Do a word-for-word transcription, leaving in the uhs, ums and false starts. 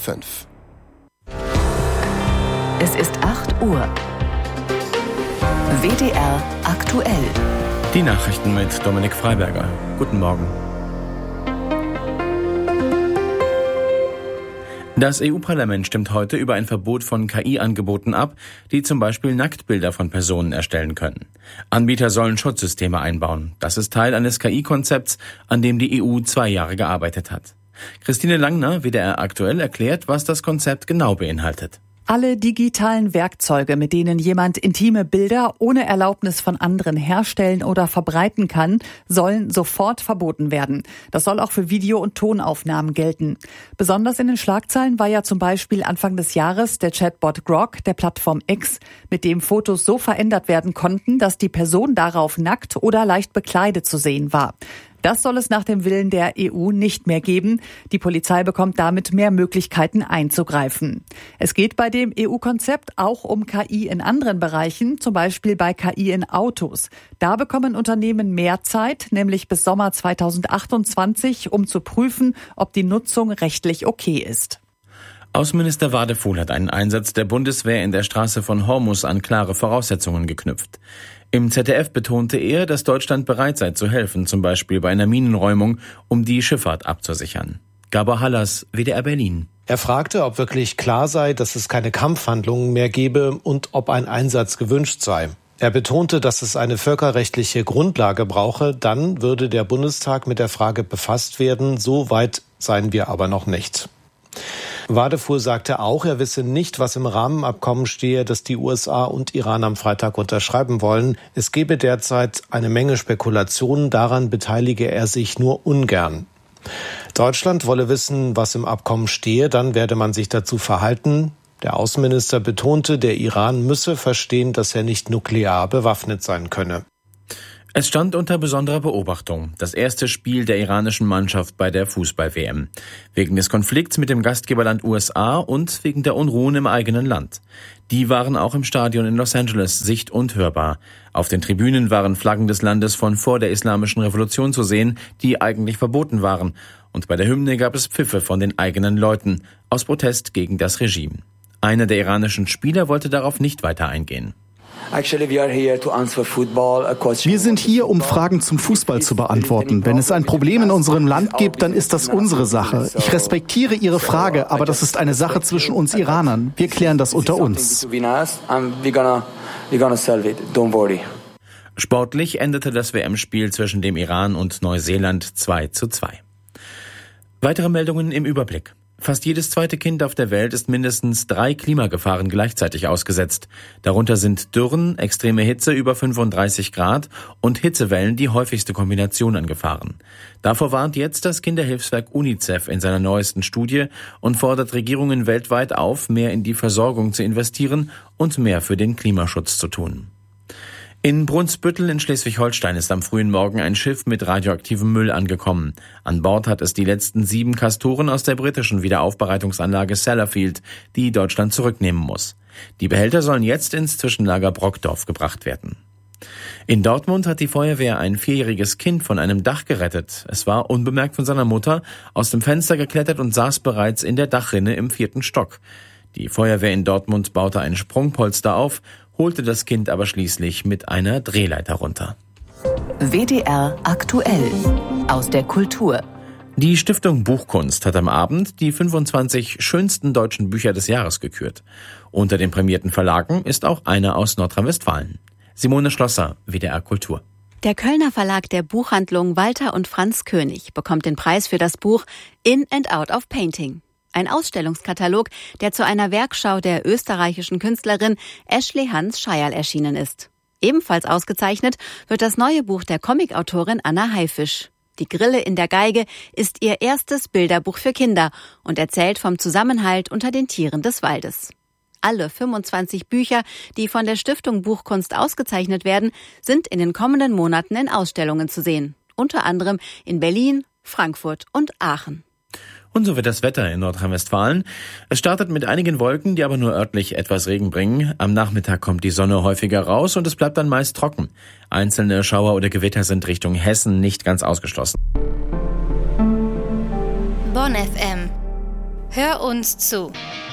fünf. Es ist acht Uhr. W D R aktuell. Die Nachrichten mit Dominik Freiberger. Guten Morgen. Das E U-Parlament stimmt heute über ein Verbot von K I-Angeboten ab, die zum Beispiel Nacktbilder von Personen erstellen können. Anbieter sollen Schutzsysteme einbauen. Das ist Teil eines K I-Konzepts, an dem die E U zwei Jahre gearbeitet hat. Christine Langner, W D R aktuell, erklärt, was das Konzept genau beinhaltet. Alle digitalen Werkzeuge, mit denen jemand intime Bilder ohne Erlaubnis von anderen herstellen oder verbreiten kann, sollen sofort verboten werden. Das soll auch für Video- und Tonaufnahmen gelten. Besonders in den Schlagzeilen war ja zum Beispiel Anfang des Jahres der Chatbot Grok der Plattform X, mit dem Fotos so verändert werden konnten, dass die Person darauf nackt oder leicht bekleidet zu sehen war. Das soll es nach dem Willen der E U nicht mehr geben. Die Polizei bekommt damit mehr Möglichkeiten einzugreifen. Es geht bei dem E U-Konzept auch um K I in anderen Bereichen, zum Beispiel bei K I in Autos. Da bekommen Unternehmen mehr Zeit, nämlich bis Sommer zweitausendachtundzwanzig, um zu prüfen, ob die Nutzung rechtlich okay ist. Außenminister Wadefuhl hat einen Einsatz der Bundeswehr in der Straße von Hormuz an klare Voraussetzungen geknüpft. Im Z D F betonte er, dass Deutschland bereit sei zu helfen, zum Beispiel bei einer Minenräumung, um die Schifffahrt abzusichern. Gabor Hallas, W D R Berlin. Er fragte, ob wirklich klar sei, dass es keine Kampfhandlungen mehr gebe und ob ein Einsatz gewünscht sei. Er betonte, dass es eine völkerrechtliche Grundlage brauche, dann würde der Bundestag mit der Frage befasst werden. So weit seien wir aber noch nicht. Wadefuhl sagte auch, er wisse nicht, was im Rahmenabkommen stehe, das die U S A und Iran am Freitag unterschreiben wollen. Es gebe derzeit eine Menge Spekulationen, daran beteilige er sich nur ungern. Deutschland wolle wissen, was im Abkommen stehe, dann werde man sich dazu verhalten. Der Außenminister betonte, der Iran müsse verstehen, dass er nicht nuklear bewaffnet sein könne. Es stand unter besonderer Beobachtung, das erste Spiel der iranischen Mannschaft bei der Fußball-W M. Wegen des Konflikts mit dem Gastgeberland U S A und wegen der Unruhen im eigenen Land. Die waren auch im Stadion in Los Angeles sicht- und hörbar. Auf den Tribünen waren Flaggen des Landes von vor der Islamischen Revolution zu sehen, die eigentlich verboten waren. Und bei der Hymne gab es Pfiffe von den eigenen Leuten, aus Protest gegen das Regime. Einer der iranischen Spieler wollte darauf nicht weiter eingehen. Wir sind hier, um Fragen zum Fußball zu beantworten. Wenn es ein Problem in unserem Land gibt, dann ist das unsere Sache. Ich respektiere Ihre Frage, aber das ist eine Sache zwischen uns Iranern. Wir klären das unter uns. Sportlich endete das W M-Spiel zwischen dem Iran und Neuseeland zwei zu zwei. Weitere Meldungen im Überblick. Fast jedes zweite Kind auf der Welt ist mindestens drei Klimagefahren gleichzeitig ausgesetzt. Darunter sind Dürren, extreme Hitze über fünfunddreißig Grad und Hitzewellen die häufigste Kombination an Gefahren. Davor warnt jetzt das Kinderhilfswerk UNICEF in seiner neuesten Studie und fordert Regierungen weltweit auf, mehr in die Versorgung zu investieren und mehr für den Klimaschutz zu tun. In Brunsbüttel in Schleswig-Holstein ist am frühen Morgen ein Schiff mit radioaktivem Müll angekommen. An Bord hat es die letzten sieben Castoren aus der britischen Wiederaufbereitungsanlage Sellafield, die Deutschland zurücknehmen muss. Die Behälter sollen jetzt ins Zwischenlager Brockdorf gebracht werden. In Dortmund hat die Feuerwehr ein vierjähriges Kind von einem Dach gerettet. Es war unbemerkt von seiner Mutter aus dem Fenster geklettert und saß bereits in der Dachrinne im vierten Stock. Die Feuerwehr in Dortmund baute ein Sprungpolster auf, holte das Kind aber schließlich mit einer Drehleiter runter. W D R aktuell aus der Kultur. Die Stiftung Buchkunst hat am Abend die fünfundzwanzig schönsten deutschen Bücher des Jahres gekürt. Unter den prämierten Verlagen ist auch einer aus Nordrhein-Westfalen. Simone Schlosser, W D R Kultur. Der Kölner Verlag der Buchhandlung Walter und Franz König bekommt den Preis für das Buch In and Out of Painting. Ein Ausstellungskatalog, der zu einer Werkschau der österreichischen Künstlerin Ashley Hans Scheierl erschienen ist. Ebenfalls ausgezeichnet wird das neue Buch der Comicautorin Anna Haifisch. Die Grille in der Geige ist ihr erstes Bilderbuch für Kinder und erzählt vom Zusammenhalt unter den Tieren des Waldes. Alle fünfundzwanzig Bücher, die von der Stiftung Buchkunst ausgezeichnet werden, sind in den kommenden Monaten in Ausstellungen zu sehen. Unter anderem in Berlin, Frankfurt und Aachen. Und so wird das Wetter in Nordrhein-Westfalen. Es startet mit einigen Wolken, die aber nur örtlich etwas Regen bringen. Am Nachmittag kommt die Sonne häufiger raus und es bleibt dann meist trocken. Einzelne Schauer oder Gewitter sind Richtung Hessen nicht ganz ausgeschlossen. Bonn F M. Hör uns zu.